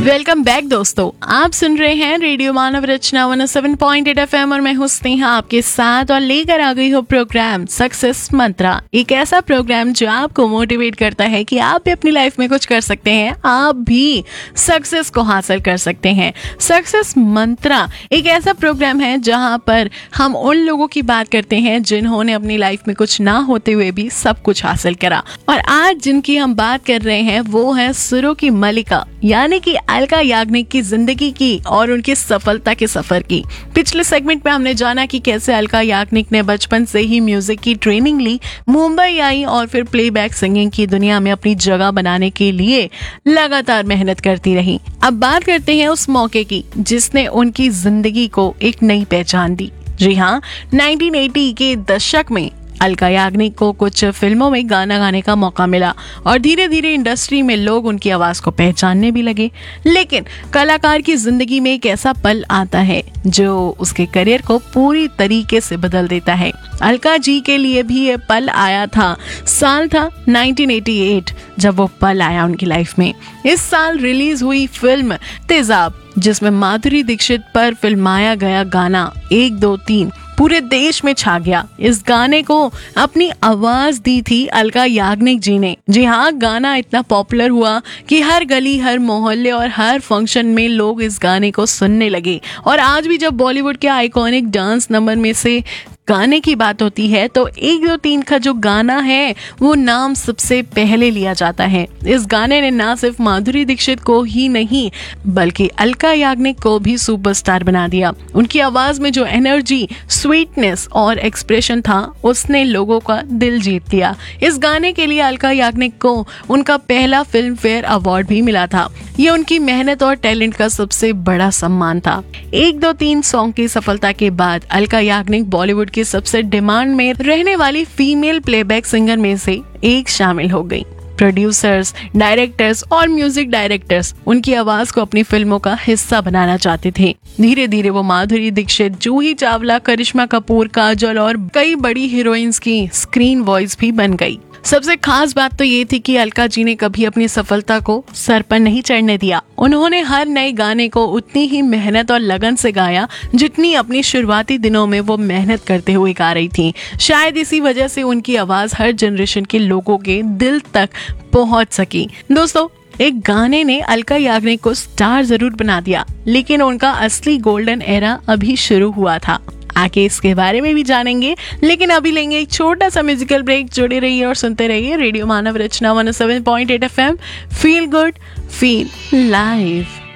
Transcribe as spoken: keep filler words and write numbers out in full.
Welcome back दोस्तों, आप सुन रहे हैं रेडियो मानव रचना one O seven point eight FM और मैं हूं स्नेहा आपके साथ और लेकर आ गई हूं प्रोग्राम सक्सेस मंत्रा। एक ऐसा प्रोग्राम जो आपको मोटिवेट करता है कि आप भी अपनी लाइफ में कुछ कर सकते हैं, आप भी सक्सेस को हासिल कर सकते हैं। सक्सेस मंत्रा एक ऐसा प्रोग्राम है जहां पर हम उन लोगों की बात करते हैं जिन्होंने अपनी लाइफ में कुछ ना होते हुए भी सब कुछ हासिल करा। और आज जिनकी हम बात कर रहे हैं वो है सुरों की मलिका यानी कि अलका याग्निक की जिंदगी की और उनकी सफलता के सफर की। पिछले सेगमेंट में हमने जाना कि कैसे अलका याग्निक ने बचपन से ही म्यूजिक की ट्रेनिंग ली, मुंबई आई और फिर प्लेबैक सिंगिंग की दुनिया में अपनी जगह बनाने के लिए लगातार मेहनत करती रही। अब बात करते हैं उस मौके की जिसने उनकी जिंदगी को एक नई पहचान दी। जी हाँ, नाइनटीन एटी के दशक में अलका याग्निक को कुछ फिल्मों में गाना गाने का मौका मिला और धीरे धीरे इंडस्ट्री में लोग उनकी आवाज को पहचानने भी लगे। लेकिन कलाकार की जिंदगी में एक ऐसा पल आता है जो उसके करियर को पूरी तरीके से बदल देता है। अलका जी के लिए भी ये पल आया था। साल था नाइनटीन एटी एट जब वो पल आया उनकी लाइफ में। इस साल रिलीज हुई फिल्म तेजाब, जिसमें माधुरी दीक्षित पर फिल्माया गया गाना एक दो तीन पूरे देश में छा गया। इस गाने को अपनी आवाज दी थी अलका याग्निक जी ने। जी हाँ, गाना इतना पॉपुलर हुआ कि हर गली, हर मोहल्ले और हर फंक्शन में लोग इस गाने को सुनने लगे। और आज भी जब बॉलीवुड के आइकॉनिक डांस नंबर में से गाने की बात होती है तो एक दो तीन का जो गाना है वो नाम सबसे पहले लिया जाता है। इस गाने ने ना सिर्फ माधुरी दीक्षित को ही नहीं बल्कि अलका याग्निक को भी सुपरस्टार बना दिया। उनकी आवाज में जो एनर्जी, स्वीटनेस और एक्सप्रेशन था उसने लोगों का दिल जीत लिया। इस गाने के लिए अलका याग्निक को उनका पहला फिल्म फेयर अवार्ड भी मिला था। ये उनकी मेहनत और टैलेंट का सबसे बड़ा सम्मान था। एक दो तीन सॉन्ग की सफलता के बाद अलका याग्निक बॉलीवुड की सबसे डिमांड में रहने वाली फीमेल प्लेबैक सिंगर में से एक शामिल हो गई। प्रोड्यूसर्स, डायरेक्टर्स और म्यूजिक डायरेक्टर्स उनकी आवाज को अपनी फिल्मों का हिस्सा बनाना चाहते थे। धीरे धीरे वो माधुरी दीक्षित, जूही चावला, करिश्मा कपूर, काजोल और कई बड़ी हीरोइंस की स्क्रीन वॉइस भी बन गई। सबसे खास बात तो ये थी कि अलका जी ने कभी अपनी सफलता को सर पर नहीं चढ़ने दिया। उन्होंने हर नए गाने को उतनी ही मेहनत और लगन से गाया जितनी अपनी शुरुआती दिनों में वो मेहनत करते हुए गा रही थी। शायद इसी वजह से उनकी आवाज हर जनरेशन के लोगों के दिल तक पहुंच सकी। दोस्तों, एक गाने ने अलका याग्निक को स्टार जरूर बना दिया, लेकिन उनका असली गोल्डन एरा अभी शुरू हुआ था। आगे इसके बारे में भी जानेंगे, लेकिन अभी लेंगे एक छोटा सा म्यूजिकल ब्रेक। जुड़े रहिए और सुनते रहिए रेडियो मानव रचना one O seven point eight FM. Feel good, feel live.